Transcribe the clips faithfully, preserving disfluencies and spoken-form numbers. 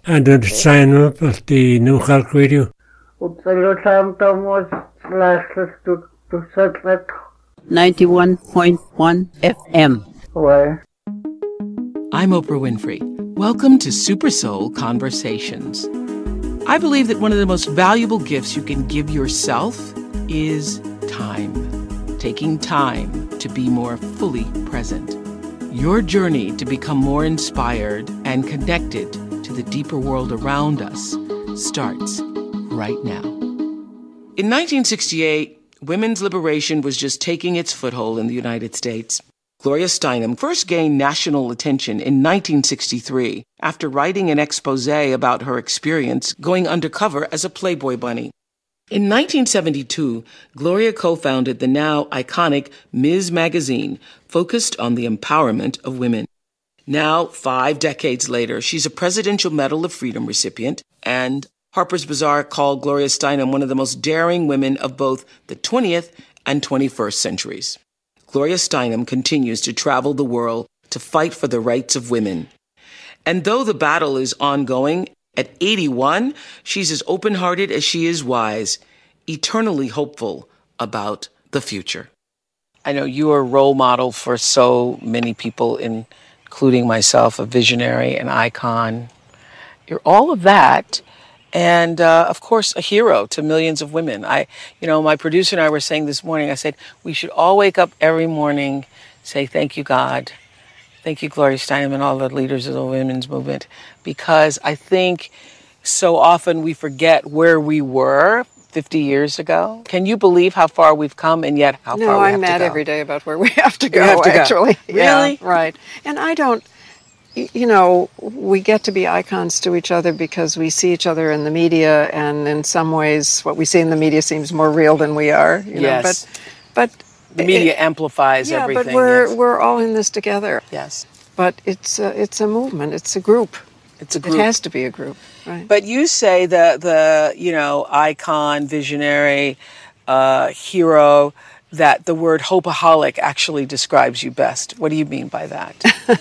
and to sign up at the New Cork Radio. ninety-one point one F M. I'm Oprah Winfrey. Welcome to Super Soul Conversations. I believe that one of the most valuable gifts you can give yourself is time. Taking time to be more fully present. Your journey to become more inspired and connected to the deeper world around us starts right now. In nineteen sixty-eight, women's liberation was just taking its foothold in the United States. Gloria Steinem first gained national attention in nineteen sixty-three after writing an expose about her experience going undercover as a Playboy bunny. In nineteen seventy-two, Gloria co-founded the now iconic Miz Magazine, focused on the empowerment of women. Now, five decades later, she's a Presidential Medal of Freedom recipient, and Harper's Bazaar called Gloria Steinem one of the most daring women of both the twentieth and twenty-first centuries. Gloria Steinem continues to travel the world to fight for the rights of women. And though the battle is ongoing, at eighty-one, she's as open-hearted as she is wise, eternally hopeful about the future. I know you are a role model for so many people, including myself, a visionary, an icon. You're all of that. And, uh, of course, a hero to millions of women. I, you know, my producer and I were saying this morning, I said, we should all wake up every morning, say, thank you, God. Thank you, Gloria Steinem and all the leaders of the women's movement. Because I think so often we forget where we were fifty years ago. Can you believe how far we've come and yet how no, far we I'm have to go? No, I'm mad every day about where we have to go, have to actually. Go. Really? Yeah, right. And I don't... You know, we get to be icons to each other because we see each other in the media, and in some ways what we see in the media seems more real than we are. You yes. know? But, but the media it, amplifies yeah, everything. Yeah, but we're, yes. we're all in this together. Yes. But it's a, it's a movement. It's a group. It's a group. It has to be a group. Right. But you say the, the you know, icon, visionary, uh, hero, that the word hopeaholic actually describes you best. What do you mean by that?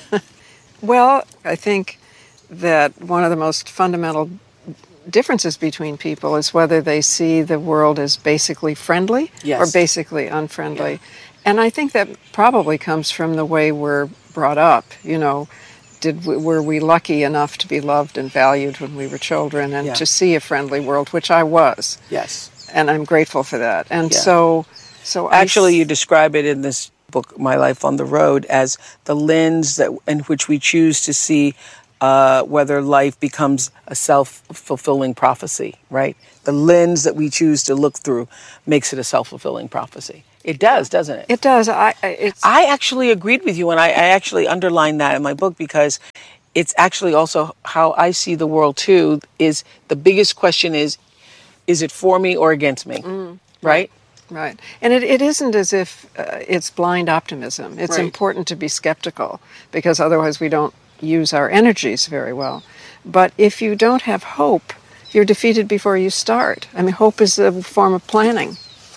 Well, I think that one of the most fundamental differences between people is whether they see the world as basically friendly yes. or basically unfriendly. Yeah. And I think that probably comes from the way we're brought up. You know, did we, were we lucky enough to be loved and valued when we were children and yeah. to see a friendly world, which I was. Yes. And I'm grateful for that. And yeah. so, so actually, I, you describe it in this book, My Life on the Road, as the lens that in which we choose to see uh, whether life becomes a self-fulfilling prophecy, right? The lens that we choose to look through makes it a self-fulfilling prophecy. It does, doesn't it? It does. I it's... I actually agreed with you, and I, I actually underlined that in my book because it's actually also how I see the world, too, is the biggest question is, is it for me or against me, mm, right? Right. And it, it isn't as if uh, it's blind optimism. It's right. important to be skeptical because otherwise we don't use our energies very well. But if you don't have hope, you're defeated before you start. I mean, hope is a form of planning.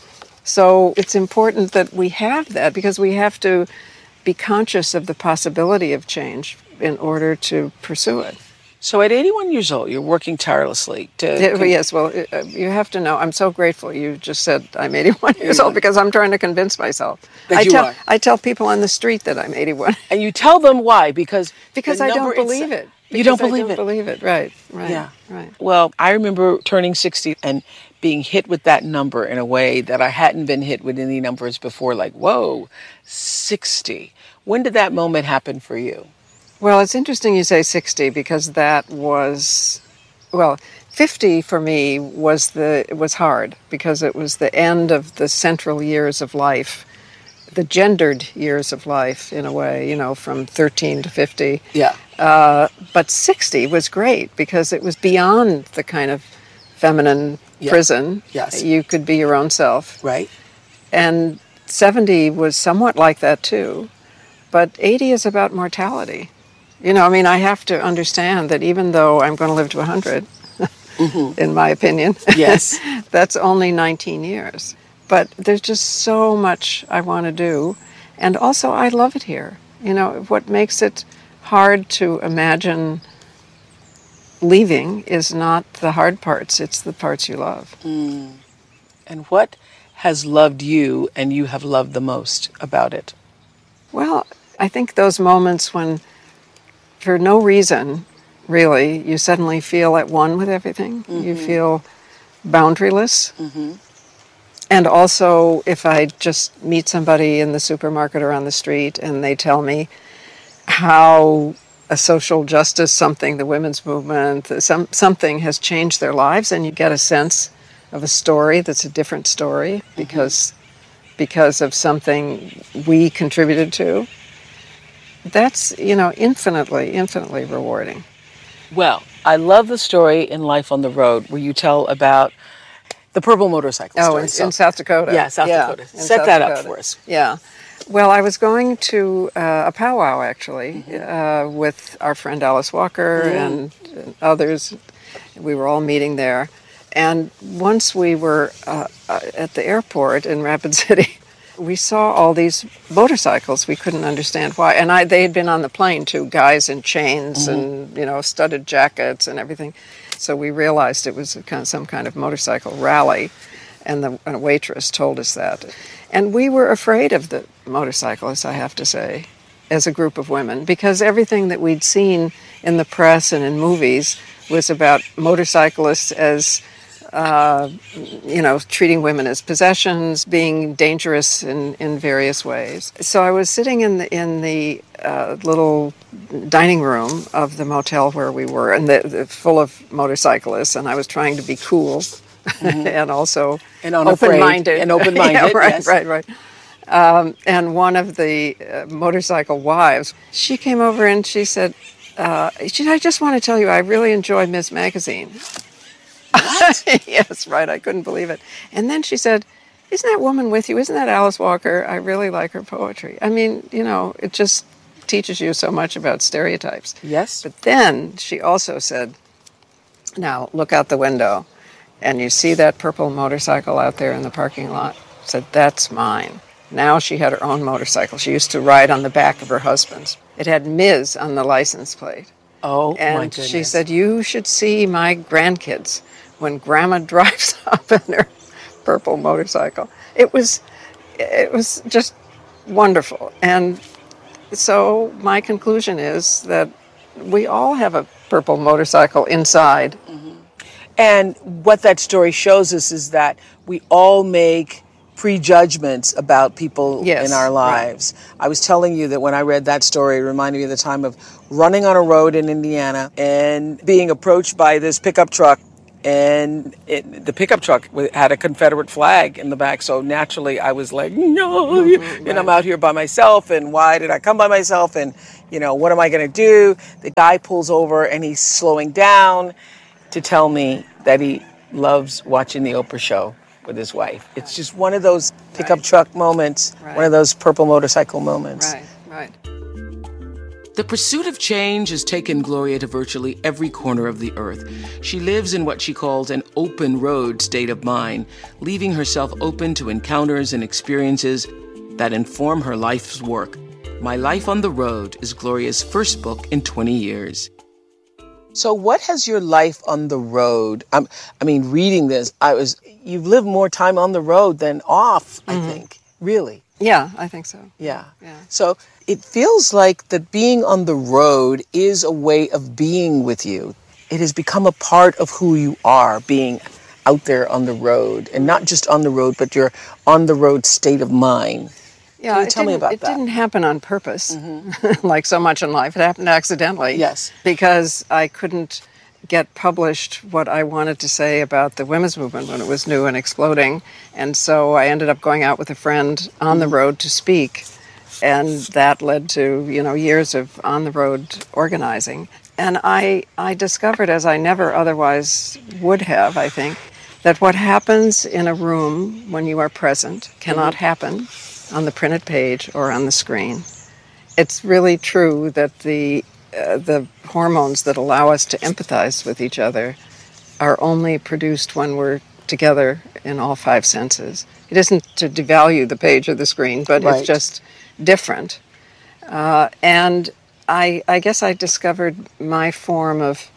So it's important that we have that because we have to be conscious of the possibility of change in order to pursue it. So at eighty-one years old, you're working tirelessly to... Yeah, yes, well, uh, you have to know, I'm so grateful you just said I'm eighty-one years old because I'm trying to convince myself. That I you tell, are. I tell people on the street that I'm eighty-one. And you tell them why, because... Because I don't believe it. You don't Because believe I don't it? believe it, right, right, yeah. right. Well, I remember turning sixty and being hit with that number in a way that I hadn't been hit with any numbers before, like, whoa, sixty. When did that moment happen for you? Well, it's interesting you say sixty because that was, well, fifty for me was the was hard because it was the end of the central years of life, the gendered years of life in a way, you know, from thirteen to fifty. Yeah. Uh, but sixty was great because it was beyond the kind of feminine yeah. prison. Yes. You could be your own self. Right. And seventy was somewhat like that too. But eighty is about mortality. You know, I mean, I have to understand that even though I'm going to live to one hundred, mm-hmm. in my opinion, yes, that's only nineteen years. But there's just so much I want to do. And also, I love it here. You know, what makes it hard to imagine leaving is not the hard parts, it's the parts you love. Mm. And what has loved you and you have loved the most about it? Well, I think those moments when, for no reason, really, you suddenly feel at one with everything. Mm-hmm. You feel boundaryless. Mm-hmm. And also, if I just meet somebody in the supermarket or on the street and they tell me how a social justice something, the women's movement, some, something has changed their lives, and you get a sense of a story that's a different story because mm-hmm. because of something we contributed to. That's, you know, infinitely, infinitely rewarding. Well, I love the story in Life on the Road where you tell about the purple motorcycle oh, story. in, so, in South Dakota. Yeah, South yeah, Dakota. Set South that Dakota. up for us. Yeah. Well, I was going to uh, a powwow, actually, mm-hmm. uh, with our friend Alice Walker mm-hmm. and, and others. We were all meeting there. And once we were uh, uh, at the airport in Rapid City, we saw all these motorcycles. We couldn't understand why. And I, they had been on the plane, too, guys in chains mm-hmm. and, you know, studded jackets and everything. So we realized it was a kind of, some kind of motorcycle rally. And the and a waitress told us that. And we were afraid of the motorcyclists, I have to say, as a group of women, because everything that we'd seen in the press and in movies was about motorcyclists as, uh, you know, treating women as possessions, being dangerous in, in various ways. So I was sitting in the, in the uh, little dining room of the motel where we were, and the, the, full of motorcyclists, and I was trying to be cool. Mm-hmm. and also and open-minded. And open-minded, yeah, right, yes. right, right. Um, and one of the uh, motorcycle wives, she came over and she said, uh, she, I just want to tell you, I really enjoy Miz Magazine. What? Yes, right, I couldn't believe it. And then she said, isn't that woman with you? Isn't that Alice Walker? I really like her poetry. I mean, you know, it just teaches you so much about stereotypes. Yes. But then she also said, now look out the window. And you see that purple motorcycle out there in the parking lot? Said, that's mine. Now she had her own motorcycle. She used to ride on the back of her husband's. It had Miz on the license plate. Oh, and my goodness. She said, you should see my grandkids when Grandma drives up in her purple motorcycle. It was, it was just wonderful. And so my conclusion is that we all have a purple motorcycle inside. Mm-hmm. And what that story shows us is that we all make prejudgments about people yes, in our lives. Right. I was telling you that when I read that story, it reminded me of the time of running on a road in Indiana and being approached by this pickup truck. And it, the pickup truck had a Confederate flag in the back. So naturally, I was like, no, mm-hmm, and right. I'm out here by myself. And why did I come by myself? And, you know, what am I going to do? The guy pulls over and he's slowing down to tell me that he loves watching the Oprah show with his wife. It's just one of those pickup right. truck moments, right. one of those purple motorcycle moments. Right, right. The pursuit of change has taken Gloria to virtually every corner of the earth. She lives in what she calls an open road state of mind, leaving herself open to encounters and experiences that inform her life's work. My Life on the Road is Gloria's first book in twenty years. So what has your life on the road, um, I mean, reading this, I was, you've lived more time on the road than off, I mm-hmm. think, really. Yeah, I think so. Yeah. yeah. So it feels like that being on the road is a way of being with you. It has become a part of who you are, being out there on the road, and not just on the road, but your on the road state of mind. Yeah, Can you tell me about it that? It didn't happen on purpose, mm-hmm. like so much in life. It happened accidentally. Yes. Because I couldn't get published what I wanted to say about the women's movement when it was new and exploding. And so I ended up going out with a friend on the road to speak. And that led to, you know, years of on-the-road organizing. And I, I discovered, as I never otherwise would have, I think, that what happens in a room when you are present cannot mm-hmm. happen on the printed page or on the screen. It's really true that the uh, the hormones that allow us to empathize with each other are only produced when we're together in all five senses. It isn't to devalue the page or the screen, but right. it's just different. Uh, and I, I guess I discovered my form of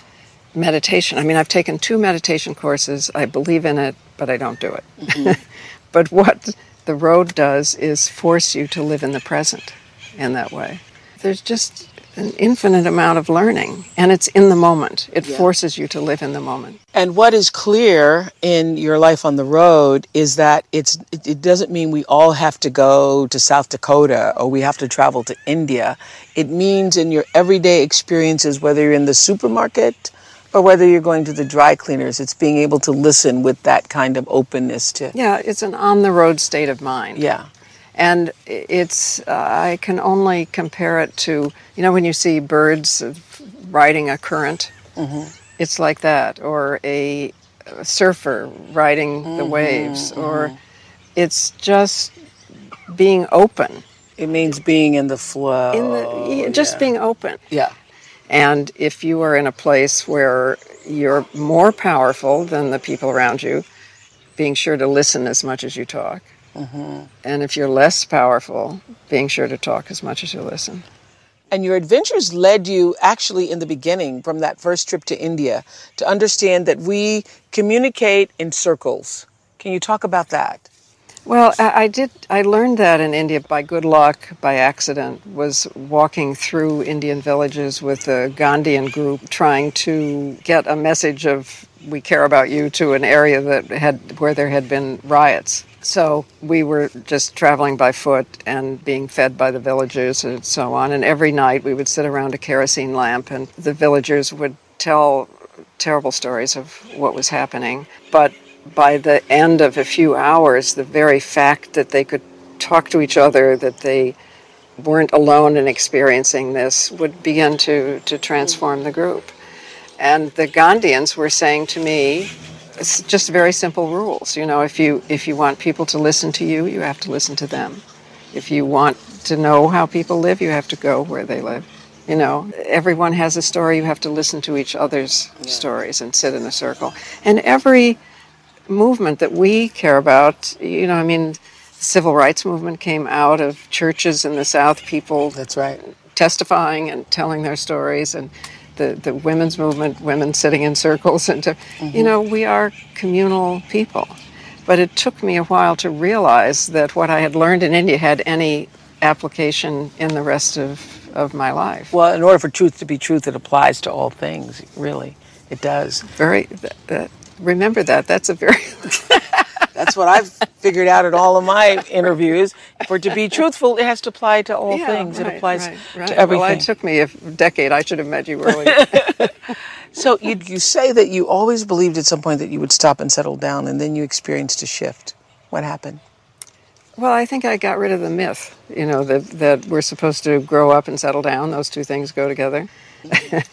meditation. I mean, I've taken two meditation courses. I believe in it, but I don't do it. Mm-hmm. But what the road does is force you to live in the present in that way. There's just an infinite amount of learning, and it's in the moment. It yeah. forces you to live in the moment. And what is clear in your life on the road is that it's it, it doesn't mean we all have to go to South Dakota or we have to travel to India. It means in your everyday experiences, whether you're in the supermarket or whether you're going to the dry cleaners, it's being able to listen with that kind of openness to... Yeah, it's an on-the-road state of mind. Yeah. And it's, uh, I can only compare it to, you know, when you see birds riding a current, mm-hmm. it's like that, or a, a surfer riding mm-hmm, the waves, mm-hmm. or it's just being open. It means being in the flow. In the, just yeah. being open. Yeah. And if you are in a place where you're more powerful than the people around you, being sure to listen as much as you talk. Mm-hmm. And if you're less powerful, being sure to talk as much as you listen. And your adventures led you, actually, in the beginning, from that first trip to India, to understand that we communicate in circles. Can you talk about that? Well, I, I did. I learned that in India by good luck, by accident. Was walking through Indian villages with a Gandhian group, trying to get a message of "we care about you" to an area that had where there had been riots. So we were just traveling by foot and being fed by the villagers and so on. And every night we would sit around a kerosene lamp, and the villagers would tell terrible stories of what was happening. But by the end of a few hours, the very fact that they could talk to each other, that they weren't alone in experiencing this, would begin to, to transform the group. And the Gandhians were saying to me, it's just very simple rules. You know, if you if you want people to listen to you, you have to listen to them. If you want to know how people live, you have to go where they live. You know, everyone has a story. You have to listen to each other's yeah. stories and sit in a circle. And every movement that we care about, you know, I mean, the civil rights movement came out of churches in the South, people that's right testifying and telling their stories, and the, the women's movement, women sitting in circles, and to, mm-hmm. you know, we are communal people. But it took me a while to realize that what I had learned in India had any application in the rest of, of my life. Well, in order for truth to be truth, it applies to all things, really. It does. Very, that, that, remember that. That's a very... That's what I've figured out in all of my interviews. For it to be truthful, it has to apply to all yeah, things. Right, it applies right, right. to everything. Well, it took me a decade. I should have met you earlier. So you, you say that you always believed at some point that you would stop and settle down, and then you experienced a shift. What happened? Well, I think I got rid of the myth, you know, that, that we're supposed to grow up and settle down. Those two things go together.